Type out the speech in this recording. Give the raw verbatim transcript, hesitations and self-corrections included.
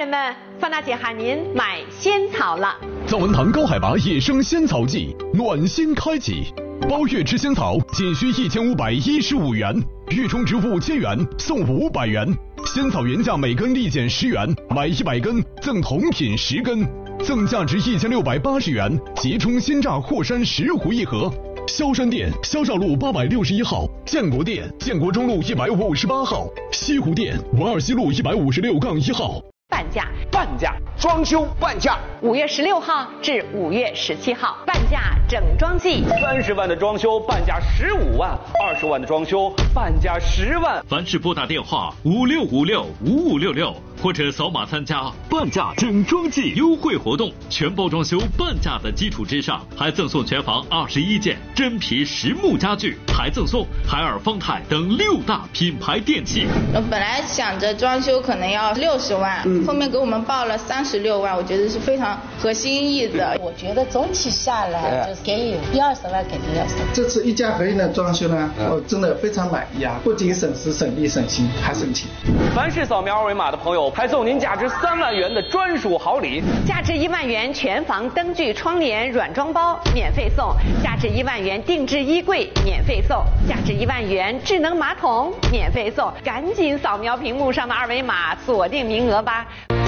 人们，范大姐喊您买仙草了。 藏文堂高海拔野生仙草季暖心开启，包月吃仙草仅需一千五百一十五元，月充值五千元送五百元。仙草原价每根立减十元，买一百根赠同品十根，赠价值一千六百八十元即充鲜榨霍山石斛一盒。萧山店萧兆路八百六十一号，建国店建国中路一百五十八号，西湖店文二西路一百五十六杠一号。 半价， 半价，装修半价， 五月十六号至五月十七号，半价整装季， 三十万的装修半价十五万，二十万的装修半价十万。 凡是拨打电话五六五六五五六六或者扫码参加半价整装季优惠活动，全包装修半价的基础之上，还赠送全房二十一件真皮实木家具，还赠送海尔、方太等六大品牌电器。 我本来想着装修可能要六十万。嗯后面给我们报了三十六万，我觉得是非常合心意的。 我觉得总体下来就是给予一二十万肯定要送。 这次一家合一的装修呢，我真的非常满意啊！不仅省时省力省心，还省钱。 凡是扫描二维码的朋友，还送您价值三万元的专属好礼， 价值一万元全房灯具、窗帘软装包免费送，价值一万元定制衣柜免费送，价值一万元智能马桶免费送。赶紧扫描屏幕上的二维码，锁定名额吧。